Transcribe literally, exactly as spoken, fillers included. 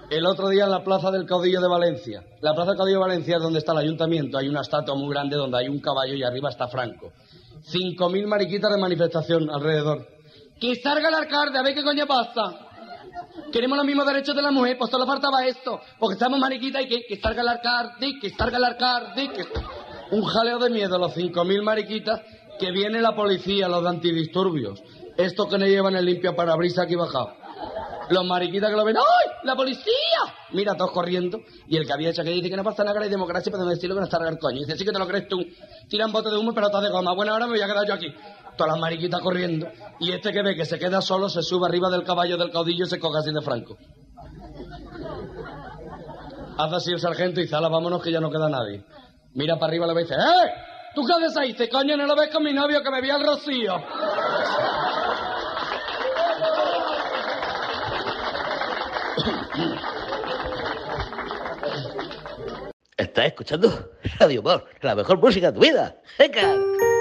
El otro día en la Plaza del Caudillo de Valencia. La Plaza del Caudillo de Valencia es donde está el ayuntamiento. Hay una estatua muy grande donde hay un caballo y arriba está Franco. Cinco mil mariquitas de manifestación alrededor. ¡Que salga el alcalde! A ver qué coño pasa. Queremos los mismos derechos de la mujer, pues solo faltaba esto. Porque estamos mariquitas y que, que salga el alcalde, que salga el alcalde, que... Un jaleo de miedo, los cinco mil mariquitas, que viene la policía, los de antidisturbios. Estos que no llevan el limpia parabrisas aquí bajado. Los mariquitas que lo ven, ¡ay! ¡La policía! Mira, todos corriendo. Y el que había hecho que dice que no pasa nada, que hay democracia, pero no decirlo que no está el coño. Y dice, sí que te lo crees tú. Tiran bote de humo, pero estás de goma. Bueno, ahora me voy a quedar yo aquí. Todas las mariquitas corriendo. Y este que ve que se queda solo, se sube arriba del caballo del caudillo y se coge así de Franco. Hace así el sargento y dice, ala, vámonos que ya no queda nadie. Mira para arriba y le dice, ¡eh! ¿Tú qué haces ahí? Dice, coño, no lo ves con mi novio que bebía el rocío. Estás escuchando Radio Humor, la mejor música de tu vida. ¡Venga!